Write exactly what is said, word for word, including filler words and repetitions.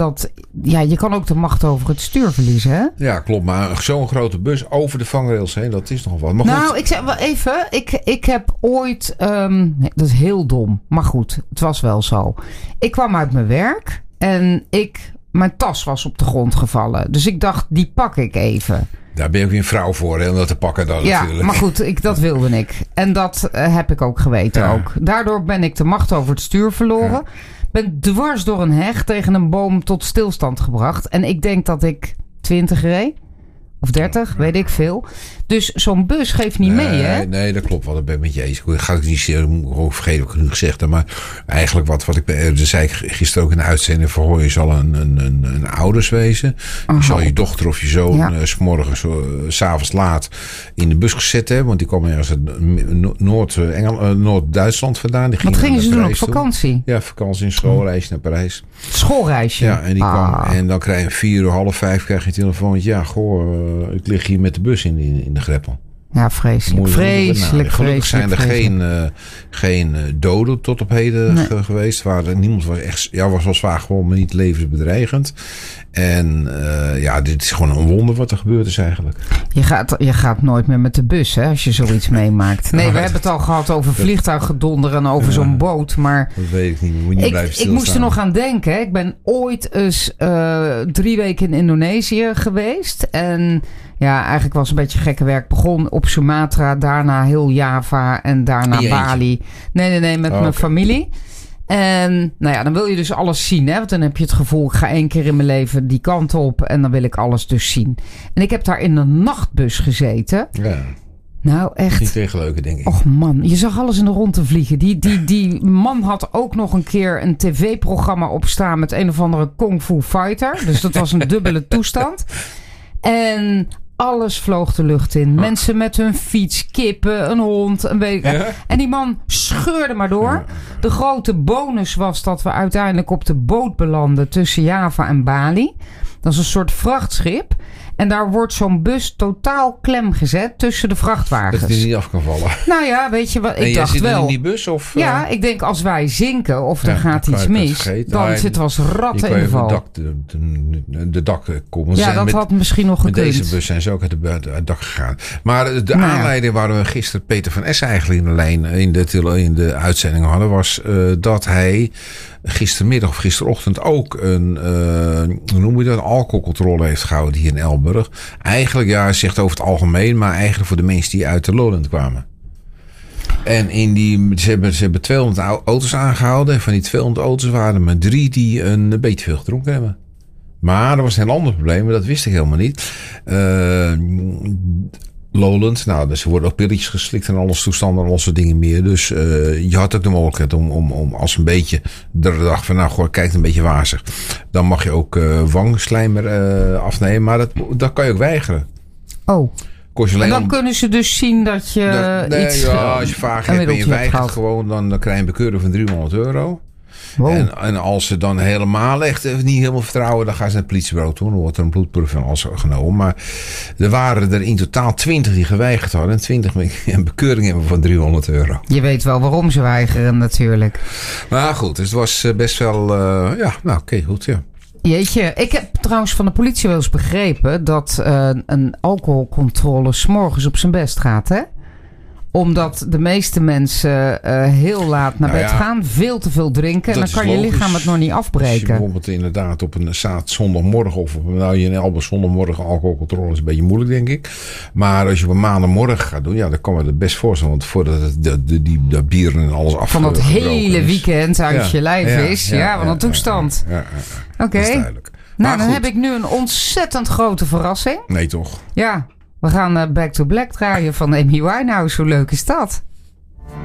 dat ja, je kan ook de macht over het stuur verliezen, hè? Ja, klopt. Maar zo'n grote bus over de vangrails heen, dat is nog wat. Maar nou, goed. ik zeg wel even. Ik, ik heb ooit... Um, dat is heel dom. Maar goed, het was wel zo. Ik kwam uit mijn werk en ik... Mijn tas was op de grond gevallen. Dus ik dacht, die pak ik even. Daar ben je ook weer een vrouw voor, hè, om dat te pakken dan ja, natuurlijk. Maar goed, ik, dat wilde ik. En dat uh, heb ik ook geweten ja. ook. Daardoor ben ik de macht over het stuur verloren. Ja. Ben dwars door een heg tegen een boom tot stilstand gebracht. En ik denk dat ik twintig reed. Of dertig, weet ik veel. Dus zo'n bus geeft niet nee, mee, hè? Nee, dat klopt. Wat ik ben met je eens. Ik ga het niet gewoon vergeten wat ik nu gezegd heb. Maar eigenlijk wat, wat ik... Dat zei ik gisteren ook in de uitzending. Voor je zal een, een, een, een ouders wezen. Oh. Je zal je dochter of je zoon ja. uh, 's morgens, uh, 's avonds laat in de bus gezet hebben. Want die komen ergens uit Noord, uh, Noord-Duitsland vandaan. Die wat gingen ze doen op vakantie? Toe. Ja, vakantie in schoolreisje naar Parijs. Schoolreisje? Ja, en, die ah. kwam, en dan krijg je vier uur, half vijf krijg je een telefoontje. Ja, goh, uh, ik lig hier met de bus in, in, in de greppel. Ja, vreselijk. Vreselijk, Gelukkig zijn er vreselijk. geen, uh, geen doden tot op heden nee. ge- geweest. Waar er, niemand was echt, ja, was wel zwaar gewoon, maar niet levensbedreigend. En uh, ja, dit is gewoon een wonder wat er gebeurd is eigenlijk. Je gaat, je gaat nooit meer met de bus, hè, als je zoiets meemaakt. Nee, we hebben het al gehad over vliegtuiggedonder en over ja, zo'n boot. Maar dat weet ik niet. Moet je niet ik, blijven stilstaan. Ik moest er nog aan denken. Ik ben ooit eens uh, drie weken in Indonesië geweest. En ja, eigenlijk was een beetje gekke werk. Begon op Sumatra, daarna heel Java en daarna Bali. Nee, nee, nee, met oh, mijn okay. familie. En nou ja, dan wil je dus alles zien, hè? Want dan heb je het gevoel, ik ga één keer in mijn leven die kant op en dan wil ik alles dus zien. En ik heb daar in een nachtbus gezeten. Ja. Nou, echt. Niet tegen leuke, denk ik. Och man, je zag alles in de rondte vliegen. Die, die, die man had ook nog een keer een tv-programma opstaan met een of andere kung fu fighter. Dus dat was een dubbele toestand. En alles vloog de lucht in. Mensen met hun fiets, kippen, een hond. Een weet... ja? En die man scheurde maar door. De grote bonus was dat we uiteindelijk op de boot belanden tussen Java en Bali. Dat is een soort vrachtschip. En daar wordt zo'n bus totaal klem gezet tussen de vrachtwagens. Dat die niet af kan vallen. Nou ja, weet je wat, ik en dacht zit wel. in die bus? Of, ja, uh... ik denk als wij zinken of er ja, gaat iets mis, dan ah, zitten we als ratten in de val. De, dak, de, de, de dak komen. Ja, dat met, had misschien nog gekund. Met deze bus zijn ze ook uit, de, uit het dak gegaan. Maar de nou, aanleiding waar we gisteren Peter van Essen eigenlijk in de lijn in de, in de uitzending hadden, was uh, dat hij gistermiddag of gisterochtend ook een, uh, hoe noem je dat, een alcoholcontrole heeft gehouden hier in Elburg. Eigenlijk, ja, hij zegt over het algemeen, maar eigenlijk voor de mensen die uit de Lowland kwamen. En in die, ze hebben, ze hebben tweehonderd auto's aangehouden. En van die tweehonderd auto's waren er maar drie die een beetje veel gedronken hebben. Maar er was een heel ander probleem, maar dat wist ik helemaal niet. Uh, Lowland, nou, dus er worden ook pilletjes geslikt en alles toestanden en al soort dingen meer. Dus uh, je had ook de mogelijkheid om, om, om als een beetje de dag van, nou, goh, kijkt een beetje wazig. Dan mag je ook uh, wangslijmer uh, afnemen, maar dat, dat kan je ook weigeren. Oh. En dan om... kunnen ze dus zien dat je dat, nee, iets... Ja, als je vaag hebt en je weigert gewoon, dan, dan krijg je een bekeuring van driehonderd euro. Wow. En, en als ze dan helemaal echt niet helemaal vertrouwen, dan gaan ze naar het politiebureau toe. Dan wordt er een bloedproef van alles genomen. Maar er waren er in totaal twintig die geweigerd hadden. En twintig een bekeuring hebben van driehonderd euro. Je weet wel waarom ze weigeren natuurlijk. Maar goed, dus het was best wel... Uh, ja, nou oké, okay, goed, ja. Jeetje, ik heb trouwens van de politie wel eens begrepen dat uh, een alcoholcontrole 's morgens op zijn best gaat, hè? Omdat de meeste mensen uh, heel laat naar nou bed ja, gaan, veel te veel drinken. En dan kan logisch. Je lichaam het nog niet afbreken. Als je bijvoorbeeld inderdaad op een zaad zondagmorgen of op nou, je in Elburg zondagmorgen alcoholcontrole is een beetje moeilijk, denk ik. Maar als je op een maandagmorgen gaat doen, ja, dan kan me dat best voorstellen. Want voordat het, de, de, die, de bieren en alles af van dat hele is. weekend uit ja, je lijf ja, is. Ja, ja, ja, wat een toestand. Ja, ja, ja. Oké. Okay. Nou, maar dan goed. Heb ik nu een ontzettend grote verrassing. Nee, toch? Ja. We gaan uh, Back to Black draaien van Amy Winehouse. Hoe leuk is dat?